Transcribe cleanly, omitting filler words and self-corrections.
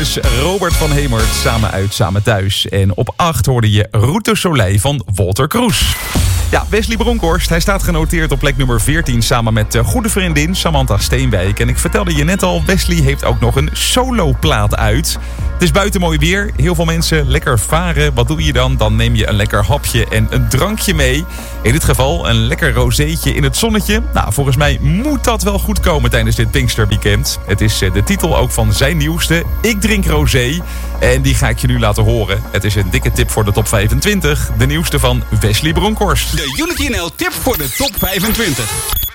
Dus Robert van Hemert, Samen uit, samen thuis. En op 8 hoorde je Route Soleil van Walter Kroes. Ja, Wesley Bronkhorst, hij staat genoteerd op plek nummer 14... samen met goede vriendin Samantha Steenwijk. En ik vertelde je net al, Wesley heeft ook nog een soloplaat uit. Het is buiten mooi weer, heel veel mensen lekker varen. Wat doe je dan? Dan neem je een lekker hapje en een drankje mee. In dit geval een lekker rozeetje in het zonnetje. Nou, volgens mij moet dat wel goed komen tijdens dit Pinksterweekend. Het is de titel ook van zijn nieuwste, Ik drink rosé. En die ga ik je nu laten horen. Het is een dikke tip voor de top 25. De nieuwste van Wesley Bronkhorst. De Unity NL tip voor de top 25.